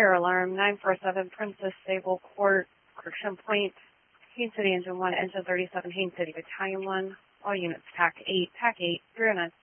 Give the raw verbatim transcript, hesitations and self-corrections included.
Fire alarm, nine four seven Princess Sable Court, Correction Point, Haines City Engine one, Engine thirty-seven, Haines City Battalion one, all units, P A C eight, P A C eight, three oh nine.